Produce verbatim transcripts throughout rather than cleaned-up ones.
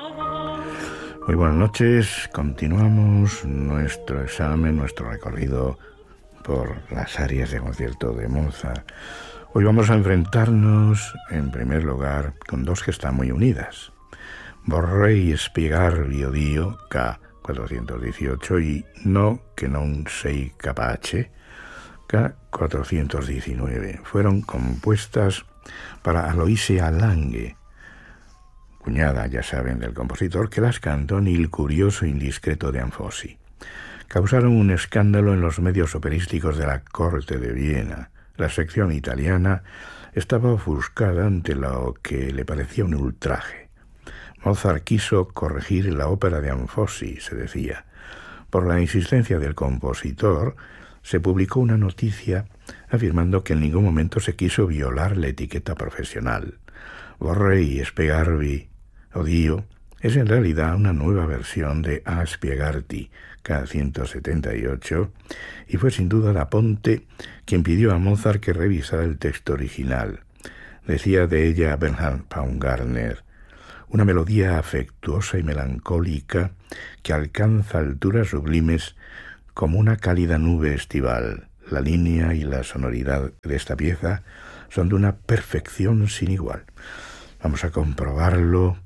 Muy buenas noches, continuamos nuestro examen, nuestro recorrido por las áreas de concierto de Mozart. Hoy vamos a enfrentarnos, en primer lugar, con dos que están muy unidas. Vorrei spiegarvi odio, K cuatrocientos dieciocho, y No che non sei capace, K cuatrocientos diecinueve. Fueron compuestas para Aloysia Lange, cuñada, ya saben, del compositor, que las cantó en Il curioso indiscreto de Anfossi. Causaron un escándalo en los medios operísticos de la corte de Viena. La sección italiana estaba ofuscada ante lo que le parecía un ultraje. Mozart quiso corregir la ópera de Anfossi, se decía. Por la insistencia del compositor, se publicó una noticia afirmando que en ningún momento se quiso violar la etiqueta profesional. Vorrei spiegarvi odio es en realidad una nueva versión de A spiegarti, K ciento setenta y ocho, y fue sin duda Da Ponte quien pidió a Mozart que revisara el texto original. Decía de ella Bernhard Paumgartner: una melodía afectuosa y melancólica que alcanza alturas sublimes como una cálida nube estival. La línea y la sonoridad de esta pieza son de una perfección sin igual. Vamos a comprobarlo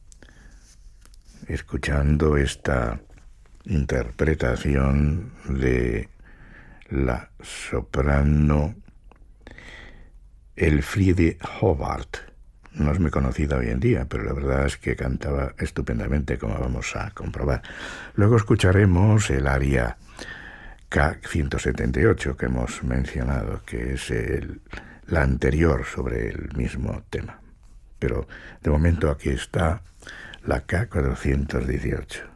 escuchando esta interpretación de la soprano Elfriede Howard. No es muy conocida hoy en día, pero la verdad es que cantaba estupendamente, como vamos a comprobar. Luego escucharemos el aria K ciento setenta y ocho que hemos mencionado, que es el, la anterior sobre el mismo tema. Pero de momento aquí está la K cuatrocientos dieciocho.